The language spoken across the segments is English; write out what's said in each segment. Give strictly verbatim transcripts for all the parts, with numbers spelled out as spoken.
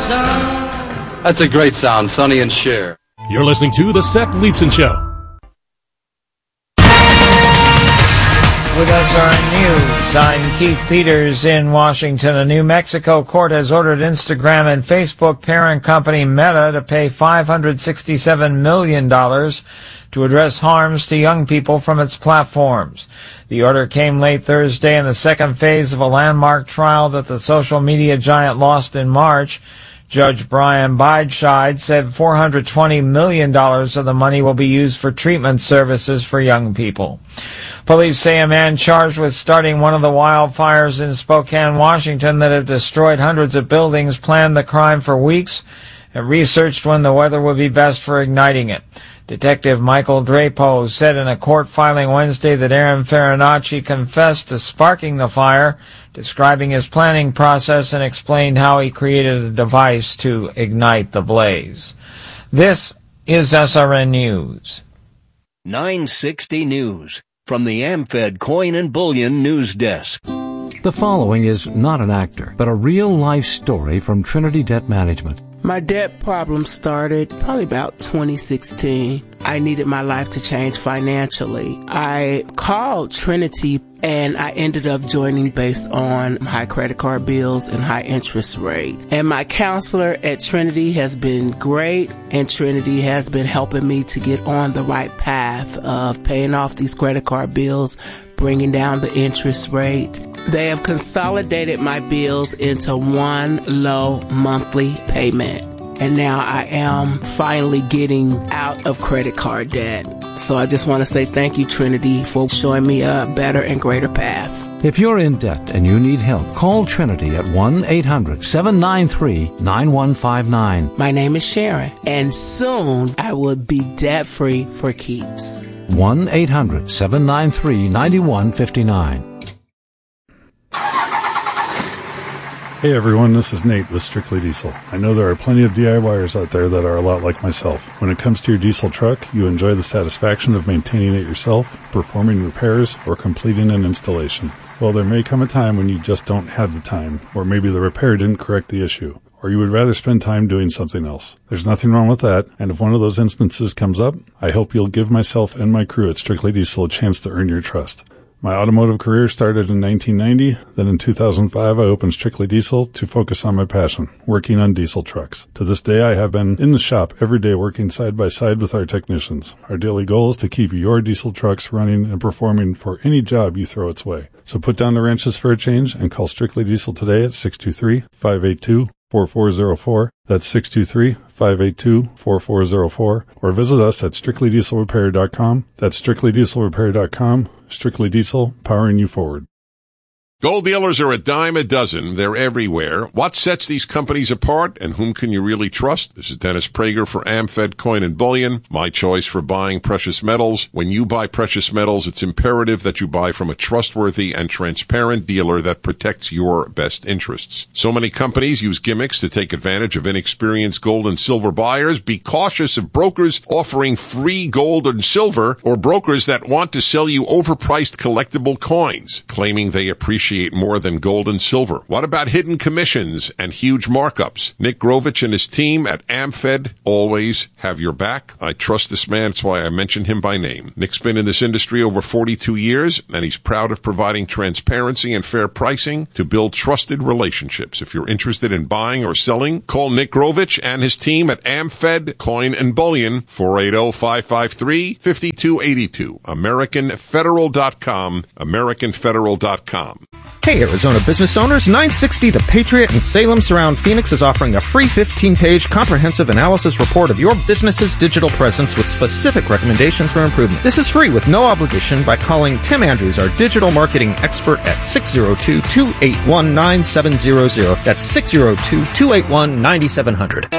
sun. That's a great sound, Sonny and Cher. You're listening to The Seth Leibson Show. With S R N News, I'm Keith Peters in Washington. A New Mexico court has ordered Instagram and Facebook parent company Meta to pay five hundred sixty-seven million dollars to address harms to young people from its platforms. The order came late Thursday in the second phase of a landmark trial that the social media giant lost in March. Judge Brian Beidscheid said four hundred twenty million dollars of the money will be used for treatment services for young people. Police say a man charged with starting one of the wildfires in Spokane, Washington that have destroyed hundreds of buildings planned the crime for weeks and researched when the weather would be best for igniting it. Detective Michael Drapo said in a court filing Wednesday that Aaron Farinacci confessed to sparking the fire, describing his planning process, and explained how he created a device to ignite the blaze. This is S R N News. nine sixty News from the AmFed Coin and Bullion News Desk. The following is not an actor, but a real-life story from Trinity Debt Management. My debt problem started probably about twenty sixteen. I needed my life to change financially. I called Trinity and I ended up joining based on high credit card bills and high interest rate. And my counselor at Trinity has been great, and Trinity has been helping me to get on the right path of paying off these credit card bills, bringing down the interest rate. They have consolidated my bills into one low monthly payment. And now I am finally getting out of credit card debt. So I just want to say thank you, Trinity, for showing me a better and greater path. If you're in debt and you need help, call Trinity at one eight hundred seven nine three nine one five nine. My name is Sharon, and soon I will be debt-free for keeps. one eight hundred seven nine three nine one five nine. Hey everyone, this is Nate with Strictly Diesel. I know there are plenty of DIYers out there that are a lot like myself. When it comes to your diesel truck, you enjoy the satisfaction of maintaining it yourself, performing repairs, or completing an installation. Well, there may come a time when you just don't have the time, or maybe the repair didn't correct the issue, or you would rather spend time doing something else. There's nothing wrong with that, and if one of those instances comes up, I hope you'll give myself and my crew at Strictly Diesel a chance to earn your trust. My automotive career started in nineteen ninety. Then in two thousand five, I opened Strictly Diesel to focus on my passion, working on diesel trucks. To this day, I have been in the shop every day working side by side with our technicians. Our daily goal is to keep your diesel trucks running and performing for any job you throw its way. So put down the wrenches for a change and call Strictly Diesel today at six two three, five eight two, four four zero four. That's six two three, five eight two, four four zero four. Or visit us at strictly diesel repair dot com. That's strictly diesel repair dot com. Strictly Diesel, powering you forward. Gold dealers are a dime a dozen. They're everywhere. What sets these companies apart, and whom can you really trust? This is Dennis Prager for AmFed Coin and Bullion, my choice for buying precious metals. When you buy precious metals, it's imperative that you buy from a trustworthy and transparent dealer that protects your best interests. So many companies use gimmicks to take advantage of inexperienced gold and silver buyers. Be cautious of brokers offering free gold and silver, or brokers that want to sell you overpriced collectible coins, claiming they appreciate more than gold and silver. What about hidden commissions and huge markups? Nick Grovich and his team at AmFed always have your back. I trust this man. That's why I mention him by name. Nick's been in this industry over forty-two years, and he's proud of providing transparency and fair pricing to build trusted relationships. If you're interested in buying or selling, call Nick Grovich and his team at AmFed Coin and Bullion, four eight zero, five five three, five two eight two. American Federal dot com, American Federal dot com. Hey, Arizona business owners, nine sixty The Patriot in Salem Surround Phoenix is offering a free fifteen-page comprehensive analysis report of your business's digital presence with specific recommendations for improvement. This is free with no obligation by calling Tim Andrews, our digital marketing expert, at six zero two, two eight one, nine seven zero zero. That's six zero two, two eight one, nine seven zero zero.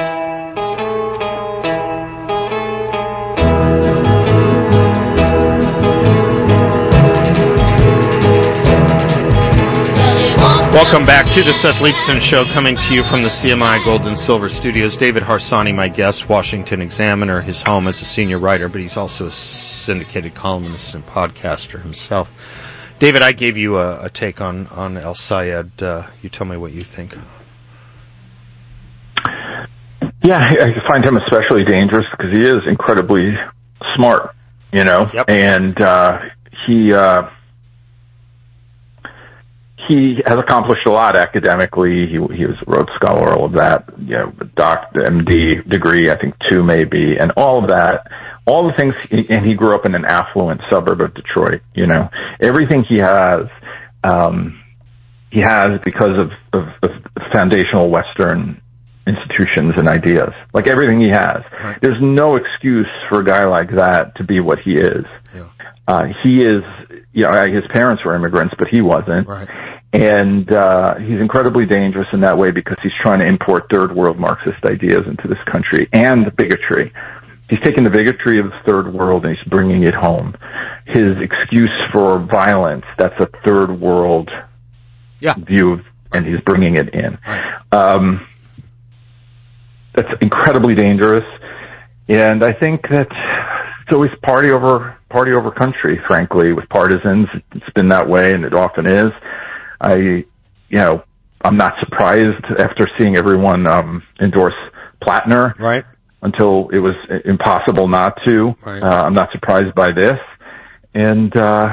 Welcome back to the Seth Leibson Show, coming to you from the C M I Gold and Silver Studios. David Harsanyi, my guest, Washington Examiner, his home as a senior writer, but he's also a syndicated columnist and podcaster himself. David, I gave you a, a take on, on El Sayed. Uh, you tell me what you think. Yeah, I find him especially dangerous because he is incredibly smart, you know, yep. and uh, he uh, he has accomplished a lot academically. He he was a Rhodes Scholar, all of that, you know, doc, M D degree, I think two maybe, and all of that, all the things. And he grew up in an affluent suburb of Detroit. You know, everything he has, um, he has because of, of, of foundational Western institutions and ideas, like everything he has. Right. There's no excuse for a guy like that to be what he is. Yeah. Uh, he is, you know, his parents were immigrants, but he wasn't. Right. And uh, he's incredibly dangerous in that way because he's trying to import third world Marxist ideas into this country and bigotry. He's taking the bigotry of the third world and he's bringing it home. His excuse for violence, that's a third world yeah. view, and he's bringing it in. Right. Um, That's incredibly dangerous, and I think that it's always party over party over country. Frankly, with partisans, it's been that way, and it often is. I, you know, I'm not surprised after seeing everyone um, endorse Platner, right? Until it was impossible not to. Right. Uh, I'm not surprised by this, and uh,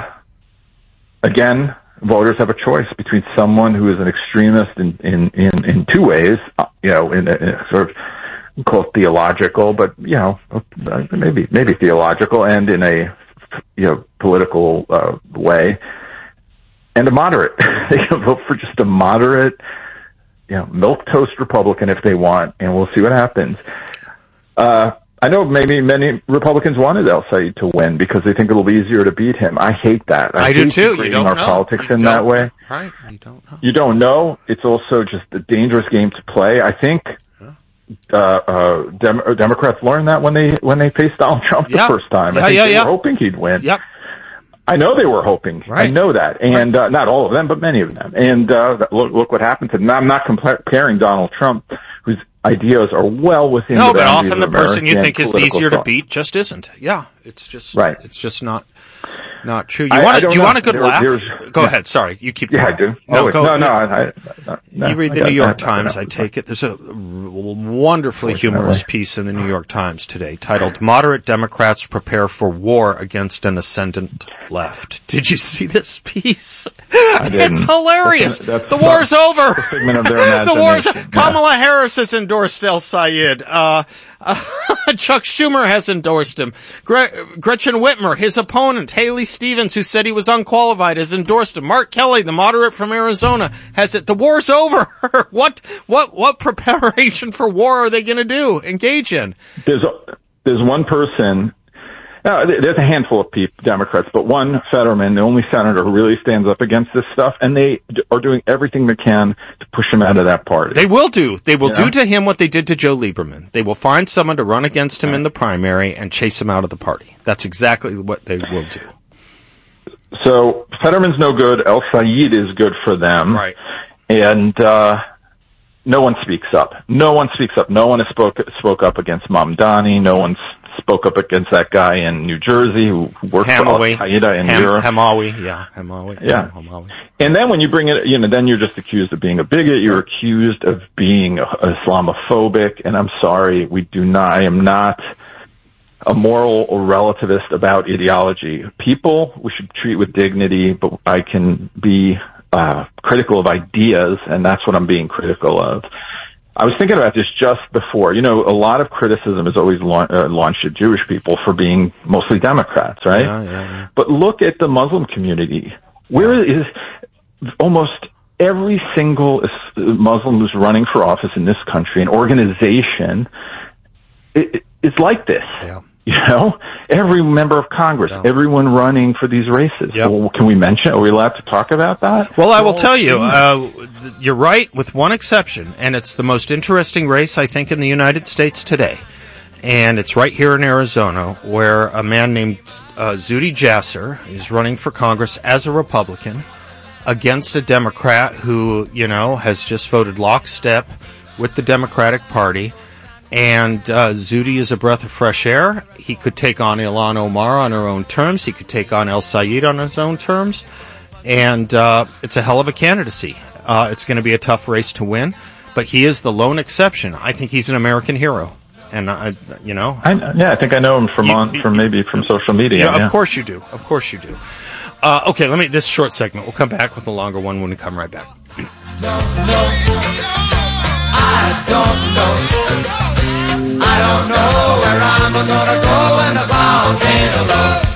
again, voters have a choice between someone who is an extremist in in in, in two ways, you know, in a, in a sort of, we'll call it theological, but you know, maybe maybe theological, and in a, you know, political uh, way, and a moderate. They can vote for just a moderate, you know, milquetoast Republican if they want, and we'll see what happens. Uh, I know maybe many Republicans wanted El Sayed to win because they think it'll be easier to beat him. I hate that. I, I hate do too. You don't our know. politics you in that way. Right. You don't know. You don't know. It's also just a dangerous game to play. I think uh, uh, Dem- Democrats learned that when they when they faced Donald Trump yeah. the first time. Yeah, I think yeah, they yeah. were hoping he'd win. Yep. I know they were hoping. Right. I know that, and uh, not all of them, but many of them. And uh, look, look what happened to them. I'm not comparing Donald Trump, whose ideas are well within. No, the but boundaries often the of person you American think is political easier thought. to beat just isn't. Yeah, it's just right. It's just not not true. You I- want I to, don't do you know. want a good There- laugh? there's- Go yeah. ahead. Sorry, you keep. Yeah, going. I do. No, oh, go, no, no, I, I, no. You read the I New got- York I- Times. I take it. There's a wonderfully humorous piece in the New York Times today titled "Moderate Democrats Prepare for War Against an Ascendant Left." Did you see this piece? It's hilarious. That's, that's the war's over. The figment of their The war's imagination. Kamala Harris has endorsed El Sayed. Uh, uh, Chuck Schumer has endorsed him. Gre- Gretchen Whitmer, his opponent, Haley Stevens, who said he was unqualified, has endorsed him. Mark Kelly, the moderate from Arizona, has it. The war's over. what, what, what preparation for war are they going to do? Engage in? There's a, there's one person. Uh, there's a handful of people, Democrats, but one Fetterman, the only senator who really stands up against this stuff, and they d- are doing everything they can to push him out of that party. They will do. They will You do know? to him what they did to Joe Lieberman. They will find someone to run against him in the primary and chase him out of the party. That's exactly what they will do. So Fetterman's no good. El Sayed is good for them. Right. And uh, no one speaks up. No one speaks up. No one has spoke spoke up against Mamdani. No one spoke up against that guy in New Jersey who worked Hamawi. for Al Qaeda in Ham- Europe. Hamawi, yeah, Hamawi. Yeah. Hamawi. And then when you bring it, you know, then you're just accused of being a bigot. You're accused of being Islamophobic. And I'm sorry, we do not. I am not a moral or relativist about ideology. People we should treat with dignity, but I can be uh, critical of ideas, and that's what I'm being critical of. I was thinking about this just before. You know, a lot of criticism is always la- uh, launched at Jewish people for being mostly Democrats, right? Yeah, yeah, yeah. But look at the Muslim community. Where is almost every single is- Muslim who's running for office in this country, an organization, it, it, it's like this. Yeah. You know, every member of Congress, Yeah. everyone running for these races. Yep. Well, can we mention? Are we allowed to talk about that? Well, I will tell you, uh, you're right, with one exception, and it's the most interesting race, I think, in the United States today. And it's right here in Arizona, where a man named uh, Zuhdi Jasser is running for Congress as a Republican against a Democrat who, you know, has just voted lockstep with the Democratic Party. And uh, Zuhdi is a breath of fresh air. He could take on Ilhan Omar on her own terms. He could take on El Sayed on his own terms. And uh, it's a hell of a candidacy. Uh, it's going to be a tough race to win. But but he is the lone exception. I think he's an American hero. And I, you know, I, yeah, I think I know him from you, on, from maybe from social media. Yeah, yeah. of course you do. Of course you do. Uh, okay, let me this short segment. We'll come back with a longer one when we come right back. Don't know. I don't know. I don't know where I'm gonna go when the volcano blows.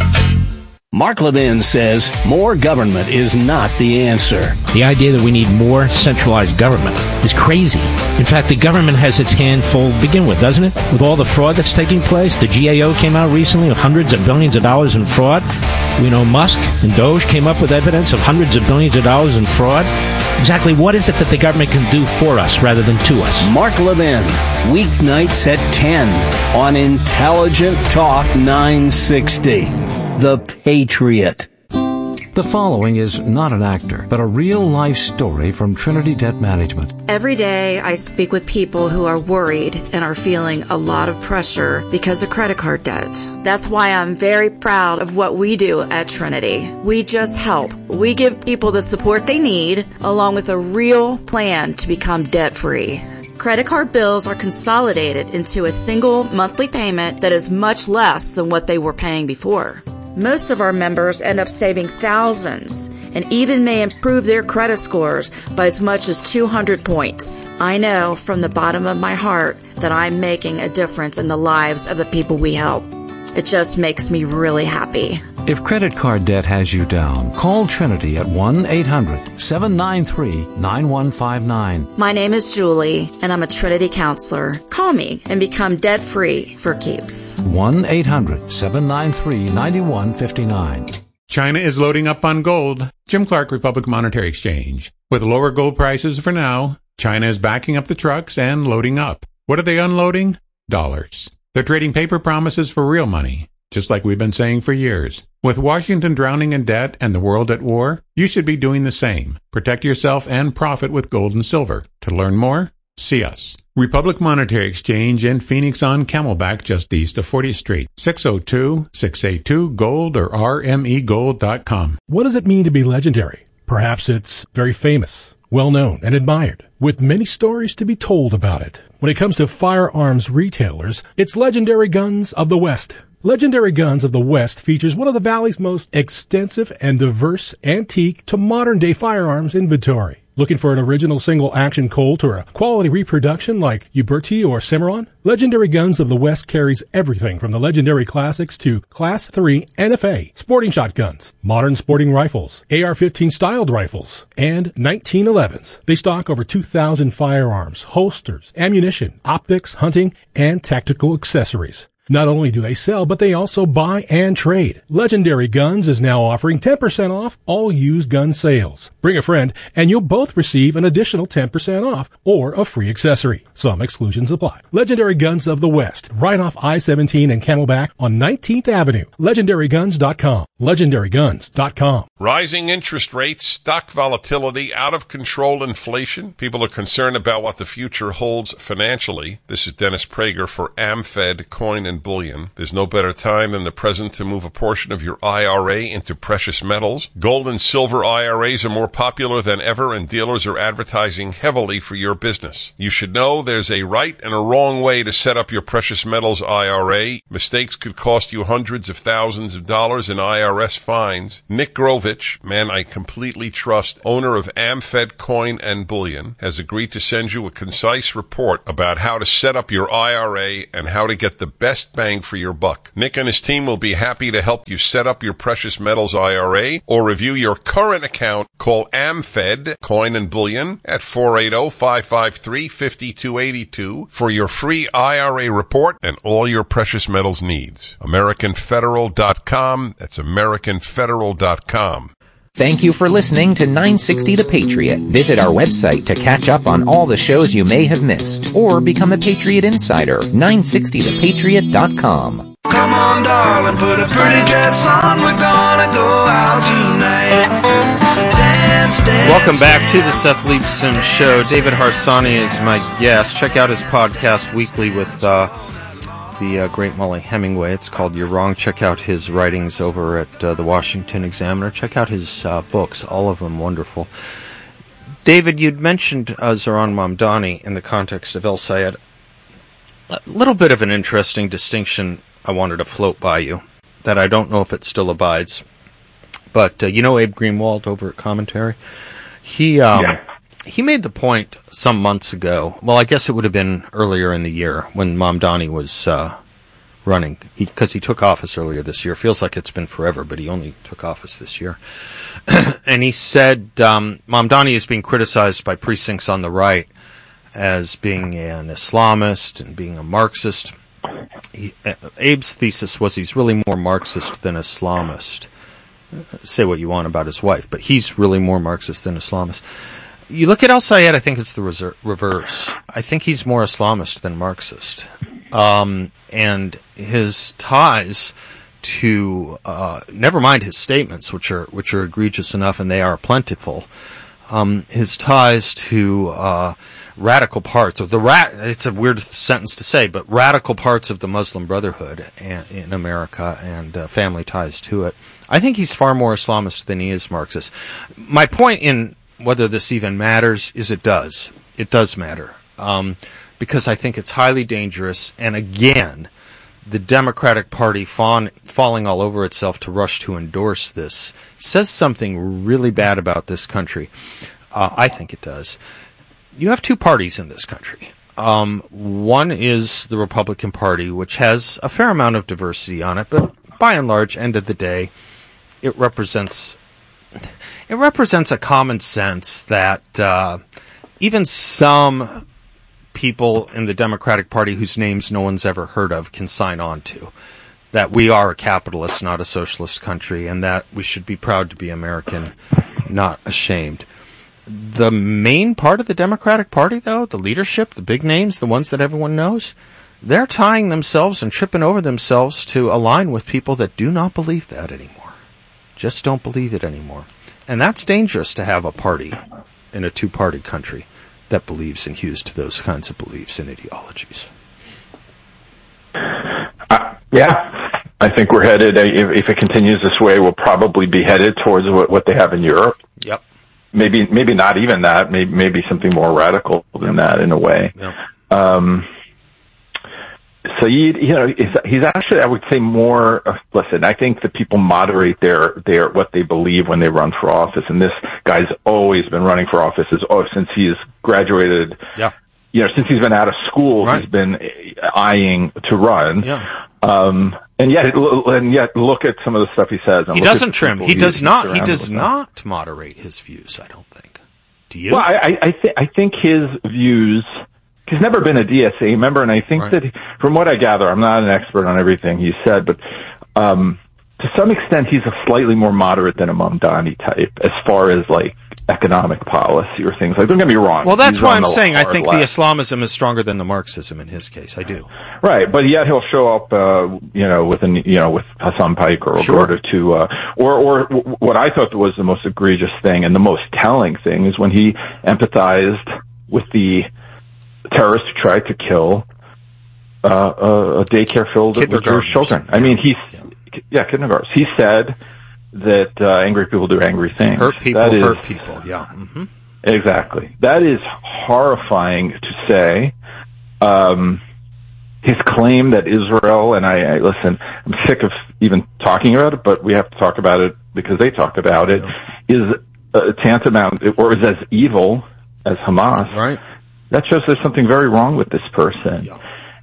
Mark Levin says more government is not the answer. The idea that we need more centralized government is crazy. In fact, the government has its hand full to begin with, doesn't it? With all the fraud that's taking place, the G A O came out recently with hundreds of billions of dollars in fraud. We know Musk and Doge came up with evidence of hundreds of billions of dollars in fraud. Exactly what is it that the government can do for us rather than to us? Mark Levin, weeknights at ten on Intelligent Talk nine sixty. The Patriot. The following is not an actor, but a real-life story from Trinity Debt Management. Every day I speak with people who are worried and are feeling a lot of pressure because of credit card debt. That's why I'm very proud of what we do at Trinity. We just help. We give people the support they need, along with a real plan to become debt-free. Credit card bills are consolidated into a single monthly payment that is much less than what they were paying before. Most of our members end up saving thousands and even may improve their credit scores by as much as two hundred points. I know from the bottom of my heart that I'm making a difference in the lives of the people we help. It just makes me really happy. If credit card debt has you down, call Trinity at one eight hundred seven nine three nine one five nine. My name is Julie, and I'm a Trinity counselor. Call me and become debt-free for keeps. one eight hundred seven nine three nine one five nine. China is loading up on gold. Jim Clark, Republic Monetary Exchange. With lower gold prices for now, China is backing up the trucks and loading up. What are they unloading? Dollars. They're trading paper promises for real money, just like we've been saying for years. With Washington drowning in debt and the world at war, you should be doing the same. Protect yourself and profit with gold and silver. To learn more, see us. Republic Monetary Exchange in Phoenix on Camelback, just east of fortieth Street. six oh two, six eight two, GOLD or r m e gold dot com. What does it mean to be legendary? Perhaps it's very famous, well-known, and admired, with many stories to be told about it. When it comes to firearms retailers, it's Legendary Guns of the West. Legendary Guns of the West features one of the Valley's most extensive and diverse antique to modern-day firearms inventory. Looking for an original single-action Colt or a quality reproduction like Uberti or Cimarron? Legendary Guns of the West carries everything from the legendary classics to Class three N F A, sporting shotguns, modern sporting rifles, A R fifteen styled rifles, and nineteen elevens. They stock over two thousand firearms, holsters, ammunition, optics, hunting, and tactical accessories. Not only do they sell, but they also buy and trade. Legendary Guns is now offering ten percent off all used gun sales. Bring a friend, and you'll both receive an additional ten percent off or a free accessory. Some exclusions apply. Legendary Guns of the West, right off I seventeen and Camelback on nineteenth Avenue. legendary guns dot com. legendary guns dot com. Rising interest rates, stock volatility, out of control inflation. People are concerned about what the future holds financially. This is Dennis Prager for AmFed Coin and Bullion. There's no better time than the present to move a portion of your I R A into precious metals. Gold and silver I R As are more popular than ever, and dealers are advertising heavily for your business. You should know there's a right and a wrong way to set up your precious metals I R A. Mistakes could cost you hundreds of thousands of dollars in I R S fines. Nick Grovich, man I completely trust, owner of AmFed Coin and Bullion, has agreed to send you a concise report about how to set up your I R A and how to get the best bang for your buck. Nick and his team will be happy to help you set up your precious metals I R A or review your current account. Call AmFed Coin and Bullion at four eight zero, five five three, five two eight two for your free I R A report and all your precious metals needs. American Federal dot com. That's American Federal dot com. Thank you for listening to nine sixty The Patriot. Visit our website to catch up on all the shows you may have missed, or become a Patriot Insider. nine sixty the patriot dot com. Come on, darling, put a pretty dress on. We're gonna go out tonight. Dance, dance. Welcome back to the Seth Leibson Show. David Harsanyi is my guest. Check out his podcast weekly with uh, the uh, great Molly Hemingway. It's called You're Wrong. Check out his writings over at uh, the Washington Examiner. Check out his uh, books, all of them wonderful. David, you'd mentioned uh, Zohran Mamdani in the context of El Sayed. A little bit of an interesting distinction I wanted to float by you that I don't know if it still abides. But uh, you know Abe Greenwald over at Commentary? He um, yeah. he made the point some months ago. Well, I guess it would have been earlier in the year when Mamdani was uh, running, because he, he took office earlier this year. Feels like it's been forever, but he only took office this year. And he said um, Mamdani is being criticized by precincts on the right as being an Islamist and being a Marxist. He, uh, Abe's thesis was he's really more Marxist than Islamist. Say what you want about his wife, but he's really more Marxist than Islamist. You look at El Sayed, I think it's the reser- reverse. I think he's more Islamist than Marxist. Um, and his ties to, uh, never mind his statements, which are, which are egregious enough, and they are plentiful. Um, his ties to, uh, radical parts of the rat, it's a weird sentence to say, but radical parts of the Muslim Brotherhood in America and uh, family ties to it. I think he's far more Islamist than he is Marxist. My point in whether this even matters is it does. It does matter. Um, because I think it's highly dangerous. And again, the Democratic Party fawn, falling all over itself to rush to endorse this says something really bad about this country. Uh, I think it does. You have two parties in this country. Um, one is the Republican Party, which has a fair amount of diversity on it, but by and large, end of the day, it represents it represents a common sense that uh, even some people in the Democratic Party whose names no one's ever heard of can sign on to. That we are a capitalist, not a socialist country, and that we should be proud to be American, not ashamed. The main part of the Democratic Party, though, the leadership, the big names, the ones that everyone knows, they're tying themselves and tripping over themselves to align with people that do not believe that anymore. Just don't believe it anymore. And that's dangerous to have a party in a two-party country that believes and hews to those kinds of beliefs and ideologies. Uh, yeah, I think we're headed, if, if it continues this way, we'll probably be headed towards what, what they have in Europe. Yep. Maybe, maybe not even that. Maybe, maybe something more radical than that in a way. Yep. Um, so you, you know, he's, he's actually, I would say more, uh, listen, I think that people moderate their, their, what they believe when they run for office. And this guy's always been running for office as, oh, since he's graduated. Yeah. You know, since he's been out of school, right. He's been eyeing to run. Yeah. Um, and yet, and yet, look at some of the stuff he says. He doesn't trim. He does not. He does not moderate his views. I don't think. Do you? Well, I, I, th- I think his views. He's never been a D S A member, and I think right. that, he, from what I gather, I'm not an expert on everything he said, but um, to some extent, he's a slightly more moderate than a Mamdani type, as far as like economic policy or things like. Don't get me wrong. Well, that's he's why I'm saying I think left. the Islamism is stronger than the Marxism in his case. I do. Right, but yet he'll show up, uh, you know, with an, you know, with Hassan Pike or sure. Gorda to, uh, or, or w- what I thought was the most egregious thing and the most telling thing is when he empathized with the terrorists who tried to kill, uh, a, a daycare filled with Jewish children. I mean, he's, yeah, yeah kindergartens. He said that, uh, angry people do angry things. Hurt people that hurt is, people, yeah. Mm-hmm. Exactly. That is horrifying to say. Um, his claim that Israel, and I, I listen, I'm sick of even talking about it, but we have to talk about it because they talk about it, yeah. is uh, tantamount, or is as evil as Hamas. Right. That shows there's something very wrong with this person. Yeah.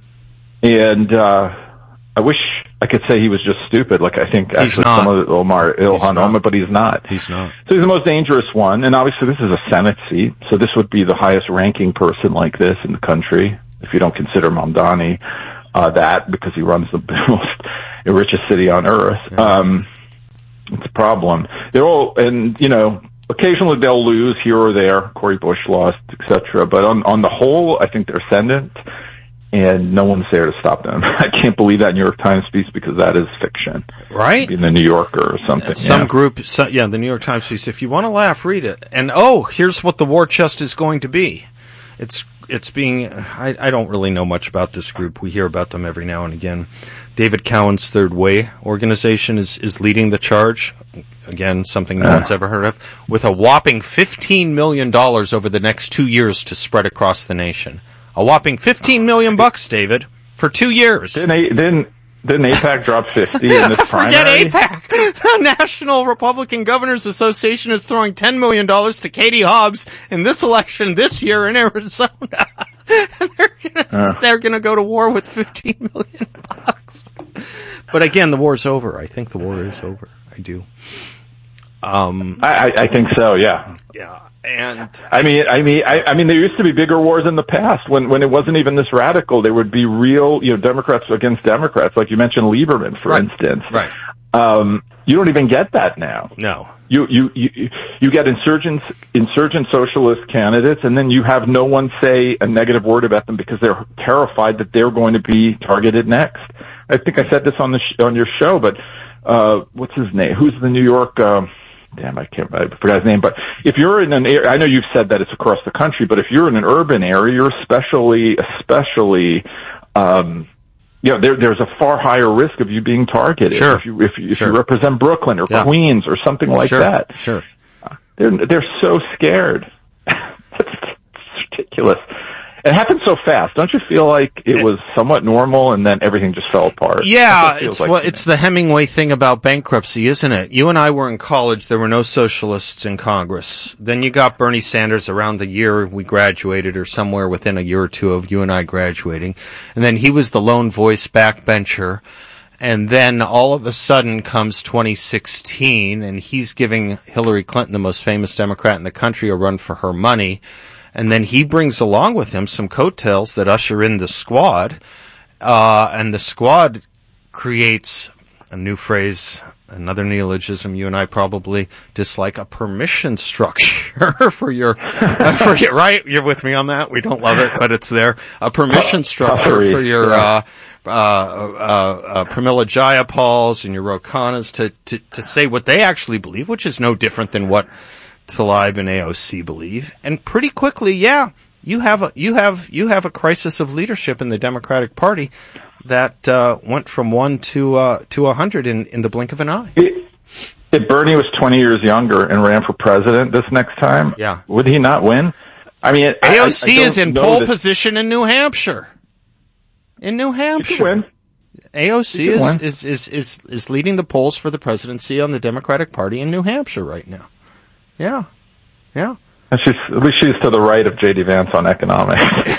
And, uh, I wish I could say he was just stupid, like I think he's actually not. some of Omar Ilhan Omar, but he's not. He's not. So he's the most dangerous one, and obviously this is a Senate seat, so this would be the highest ranking person like this in the country, if you don't consider Mamdani, uh, that, because he runs the most richest city on earth. Yeah. Um, it's a problem. They're all, and, you know, occasionally they'll lose here or there. Cory Bush lost, et cetera. But on, on the whole, I think they're ascendant, and no one's there to stop them. I can't believe that New York Times piece because that is fiction. Right? Maybe in the New Yorker or something. Some yeah. group, so, yeah, the New York Times piece. If you want to laugh, read it. And, oh, here's what the war chest is going to be. It's it's being, I, I don't really know much about this group. We hear about them every now and again. David Cowen's Third Way organization is, is leading the charge. Again, something no one's ever heard of, with a whopping fifteen million dollars over the next two years to spread across the nation. A whopping fifteen million bucks, David, for two years. Didn't, A- didn't, didn't AIPAC drop fifty in this primary? Forget AIPAC. The National Republican Governors Association is throwing ten million dollars to Katie Hobbs in this election this year in Arizona. And they're gonna, uh. they're gonna go to war with fifteen million bucks. But again, the war's over. I think the war is over. I do. Um, I, I think so. Yeah. Yeah. And I mean, I mean, I, I mean, there used to be bigger wars in the past when, when it wasn't even this radical. There would be real, you know, Democrats against Democrats, like you mentioned Lieberman, for right. instance. Right. Um, you don't even get that now. No. You, you, you, you get insurgents, insurgent socialist candidates, and then you have no one say a negative word about them because they're terrified that they're going to be targeted next. I think I said this on the sh- on your show, but uh, what's his name? Who's the New York? Um, damn, I can't. I forgot his name. But if you're in an area, I know you've said that it's across the country, but if you're in an urban area, you're especially, especially. Um, You know, there, there's a far higher risk of you being targeted sure. if you if you, if sure. you represent Brooklyn or yeah. Queens or something like sure. that. Sure, they're they're so scared. It's ridiculous. It happened so fast. Don't you feel like it was somewhat normal and then everything just fell apart? Yeah, it it's like well, it's the Hemingway thing about bankruptcy, isn't it? You and I were in college. There were no socialists in Congress. Then you got Bernie Sanders around the year we graduated, or somewhere within a year or two of you and I graduating. And then he was the lone voice backbencher. And then all of a sudden comes twenty sixteen, and he's giving Hillary Clinton, the most famous Democrat in the country, a run for her money. And then he brings along with him some coattails that usher in the squad. Uh, and the squad creates a new phrase, another neologism you and I probably dislike, a permission structure for your, uh, for your, right? You're with me on that? We don't love it, but it's there. A permission structure for your, uh, uh, uh, uh, Pramila Jayapals and your Ro Khannas to, to, to say what they actually believe, which is no different than what Tlaib and A O C believe. And pretty quickly, yeah, you have a, you have, you have a crisis of leadership in the Democratic Party that, uh, went from one to, uh, to a hundred in, in the blink of an eye. It, if Bernie was twenty years younger and ran for president this next time, yeah. would he not win? I mean, A O C I, I is in know pole that, position in New Hampshire. In New Hampshire. Win. A O C is, win. is, is, is, is leading the polls for the presidency on the Democratic Party in New Hampshire right now. Yeah. Yeah. And she's, at least she's to the right of J D Vance on economics.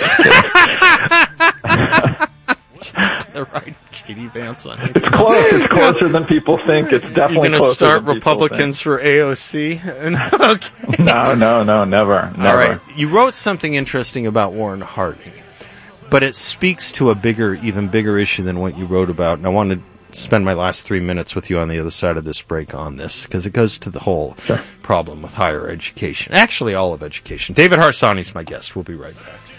the right of J D Vance on economics. It's close. It's closer than people think. It's definitely You're going to start than Republicans for A O C? Okay. No, no, no, never, never. All right. You wrote something interesting about Warren Harding, but it speaks to a bigger, even bigger issue than what you wrote about. And I wanted spend my last three minutes with you on the other side of this break on this, because it goes to the whole sure. problem with higher education. Actually, all of education. David Harsanyi is my guest. We'll be right back.